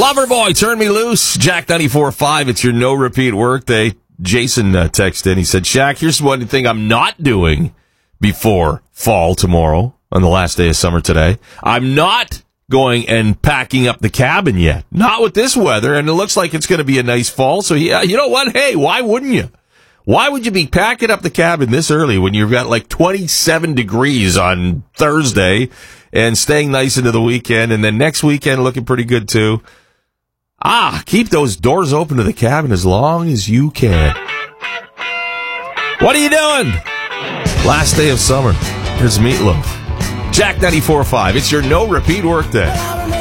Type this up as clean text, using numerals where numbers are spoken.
Loverboy, turn me loose. Jack 94.5, it's your no repeat workday. Jason texted in. He said, Shaq, here's one thing I'm not doing before fall tomorrow on the last day of summer today. I'm not going and packing up the cabin yet. Not with this weather, and it looks like it's going to be a nice fall. So, yeah, you know what? Hey, why wouldn't you? Why would you be packing up the cabin this early when you've got like 27 degrees on Thursday and staying nice into the weekend, and then next weekend looking pretty good too? Keep those doors open to the cabin as long as you can. What are you doing? Last day of summer. Here's Meatloaf. Jack 94.5. It's your no repeat workday.